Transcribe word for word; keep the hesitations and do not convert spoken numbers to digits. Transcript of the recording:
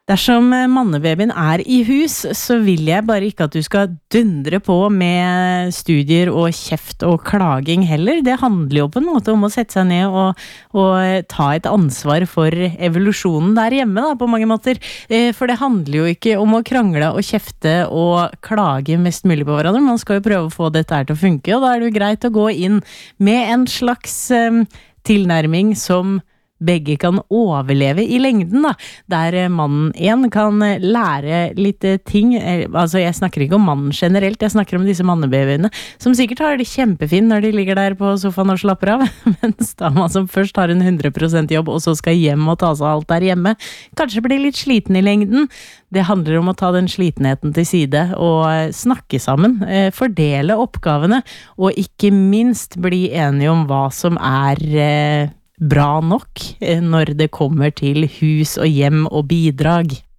Dersom mannebabyen er i hus, så vil jeg bare ikke at du skal dundre på med studier og kjeft og klaging heller. Det handler jo på en måte om å sette seg ned og, og ta et ansvar for evolusjonen der hjemme, da, på mange måter. For det handler jo ikke om å krangle og kjefte og klage mest mulig på hverandre. Man skal jo prøve å få dette her til å funke, og da er det jo greit å gå inn med en slags um, tilnærming som begge kan overleve i lengden, da. Der mannen en kan lære litt ting, altså jeg snakker ikke om mannen generelt, jeg snakker om disse mannebabyene, som sikkert har det kjempefint når de ligger der på sofaen og slapper av, mens da man som først har en hundre prosent jobb, og så skal hjem og ta seg alt der hjemme, kanskje blir litt sliten i lengden. Det handler om å ta den slitenheten til side, og snakke sammen, fordele oppgavene, og ikke minst bli enige om hva som er bra nok når det kommer til hus og hjem og bidrag.